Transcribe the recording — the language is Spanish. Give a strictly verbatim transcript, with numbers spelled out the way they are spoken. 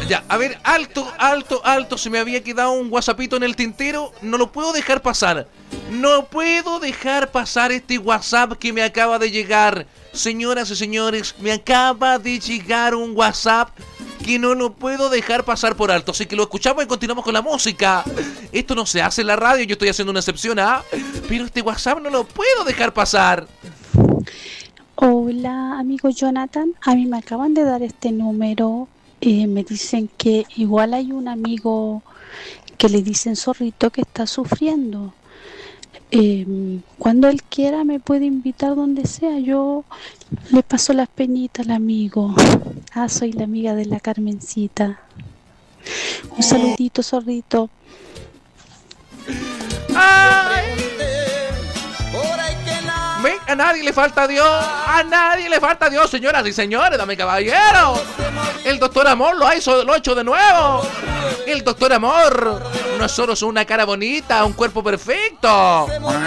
Ya, a ver, alto, alto, alto. Se me había quedado un WhatsAppito en el tintero. No lo puedo dejar pasar. No puedo dejar pasar este WhatsApp que me acaba de llegar. Señoras y señores, me acaba de llegar un WhatsApp que no lo puedo dejar pasar por alto. Así que lo escuchamos y continuamos con la música. Esto no se hace en la radio, yo estoy haciendo una excepción, ¿ah? Pero este WhatsApp no lo puedo dejar pasar. Hola, amigo Jonathan. A mí me acaban de dar este número. Eh, me dicen que igual hay un amigo que le dicen zorrito que está sufriendo. Eh, cuando él quiera me puede invitar donde sea. Yo le paso las peñitas al amigo. Ah, soy la amiga de la Carmencita. Un saludito, zorrito. ¡Ay! ¿Ven? A nadie le falta a Dios. A nadie le falta a Dios, señoras y señores, dame caballero. El doctor Amor lo ha hecho, lo ha hecho de nuevo. El doctor Amor no es solo una cara bonita, un cuerpo perfecto.